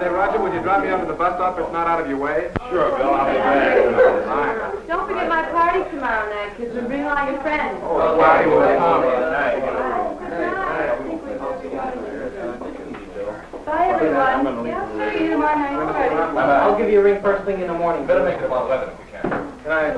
Say, Roger, would you drop me off at the bus stop if it's not out of your way? Sure, Bill, I'll be back. Don't forget my party tomorrow night, kids. We'll bring all your friends. Oh, party will come. Bye, everyone. Yeah, see you tomorrow night. I'll give you a ring first thing in the morning. Better make it about 11 if we can. Can I?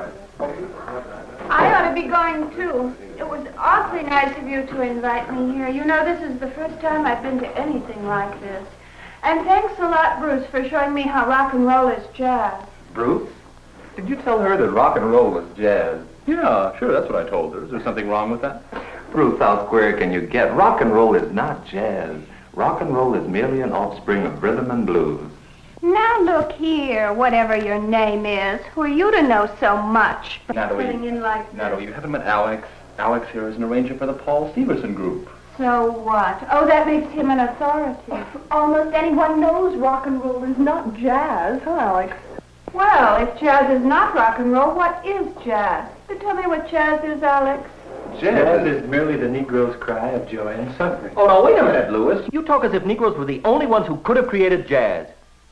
I ought to be going, too. It was awfully nice of you to invite me here. You know, this is the first time I've been to anything like this. And thanks a lot, Bruce, for showing me how rock and roll is jazz. Bruce? Did you tell her that rock and roll was jazz? Yeah, sure, that's what I told her. Is there something wrong with that? Bruce, how square can you get? Rock and roll is not jazz. Rock and roll is merely an offspring of rhythm and blues. Now look here, whatever your name is. Who are you to know so much? Putting in like Natalie, you haven't met Alex. Alex here is an arranger for the Paul Stevenson group. So what? Oh, that makes him an authority. Almost anyone knows rock and roll is not jazz, huh, Alex? Well, if jazz is not rock and roll, what is jazz? So tell me what jazz is, Alex. Jazz is merely the Negro's cry of joy and suffering. Oh, now, wait a minute, Lewis. You talk as if Negroes were the only ones who could have created jazz.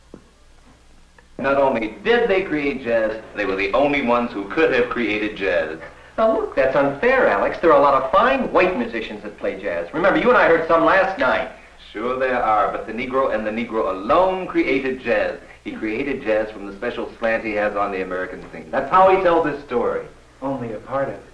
Not only did they create jazz, they were the only ones who could have created jazz. Now, look, that's unfair, Alex. There are a lot of fine white musicians that play jazz. Remember, you and I heard some last night. Sure there are, but the Negro and the Negro alone created jazz. He created jazz from the special slant he has on the American scene. That's how he tells his story. Only a part of it.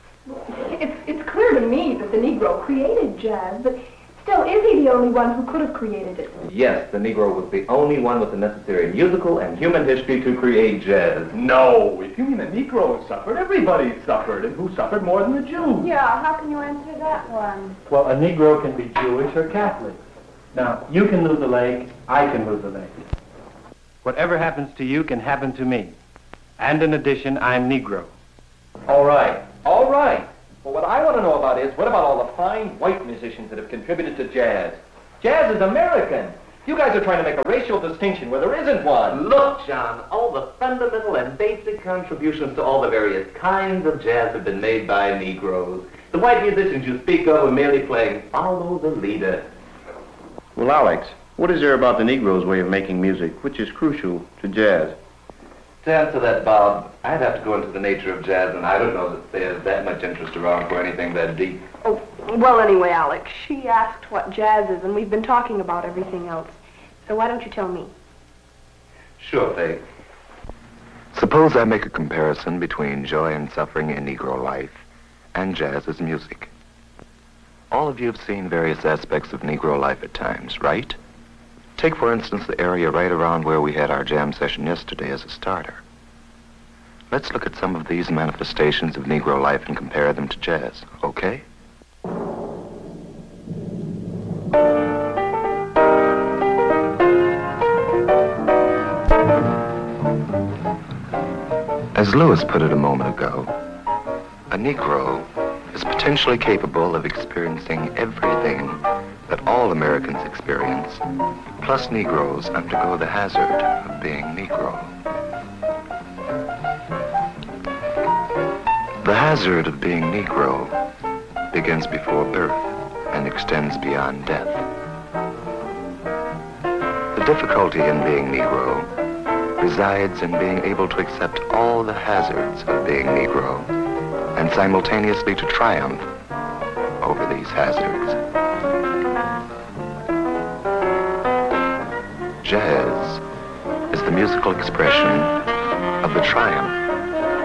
It's clear to me that the Negro created jazz, but still, is he the only one who could have created it? Yes, the Negro was the only one with the necessary musical and human history to create jazz. No, if you mean the Negro suffered, everybody suffered. And who suffered more than the Jews? Yeah, how can you answer that one? Well, a Negro can be Jewish or Catholic. Now, you can lose a leg, I can lose a leg. Whatever happens to you can happen to me. And in addition, I'm Negro. All right, all right. But what I want to know about is, what about all the fine white musicians that have contributed to jazz? Jazz is American. You guys are trying to make a racial distinction where there isn't one. Look, John, all the fundamental and basic contributions to all the various kinds of jazz have been made by Negroes. The white musicians you speak of are merely playing follow the leader. Well, Alex, what is there about the Negro's way of making music which is crucial to jazz? To answer that, Bob, I'd have to go into the nature of jazz, and I don't know that there's that much interest around for anything that deep. Oh, well, anyway, Alex, she asked what jazz is, and we've been talking about everything else. So why don't you tell me? Sure, Faye. Suppose I make a comparison between joy and suffering in Negro life and jazz as music. All of you have seen various aspects of Negro life at times, right? Take, for instance, the area right around where we had our jam session yesterday as a starter. Let's look at some of these manifestations of Negro life and compare them to jazz, okay? As Lewis put it a moment ago, a Negro is potentially capable of experiencing everything that all Americans experience, plus Negroes undergo the hazard of being Negro. The hazard of being Negro begins before birth and extends beyond death. The difficulty in being Negro resides in being able to accept all the hazards of being Negro and simultaneously to triumph over these hazards. Jazz is the musical expression of the triumph